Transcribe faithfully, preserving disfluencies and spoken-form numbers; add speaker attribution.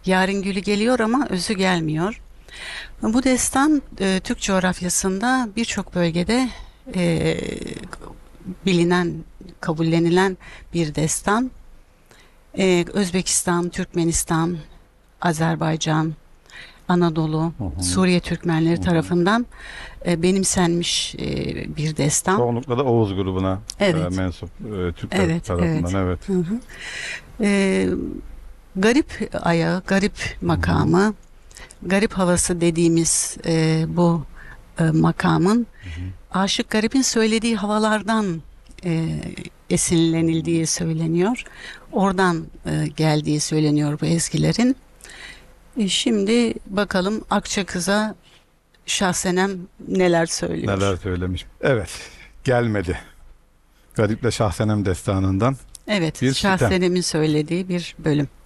Speaker 1: Yarın Gülü geliyor ama özü gelmiyor. Bu destan e, Türk coğrafyasında birçok bölgede e, bilinen, kabullenilen bir destan. E, Özbekistan, Türkmenistan, Azerbaycan, Anadolu,
Speaker 2: Hı hı.
Speaker 1: Suriye Türkmenleri
Speaker 2: Hı hı.
Speaker 1: tarafından e, benimsenmiş e, bir destan.
Speaker 2: Çoğunlukla da Oğuz grubuna e,
Speaker 1: Evet,
Speaker 2: mensup e, Türkler
Speaker 1: evet,
Speaker 2: tarafından,
Speaker 1: evet.
Speaker 2: evet.
Speaker 1: Hı hı. E, Garip ayağı, garip
Speaker 2: Hı hı.
Speaker 1: makamı, garip havası dediğimiz e, bu e, makamın
Speaker 2: Hı hı.
Speaker 1: Aşık Garip'in söylediği havalardan e, esinlenildiği söyleniyor. Oradan e, geldiği söyleniyor bu ezgilerin. E, şimdi bakalım Akçakız'a Şahsenem neler
Speaker 2: Neler
Speaker 1: söylüyor.
Speaker 2: söylemiş. Evet, gelmedi. Gariple Şahsenem destanından
Speaker 1: Evet,
Speaker 2: bir sitem.
Speaker 1: Şahsenem'in söylediği bir bölüm.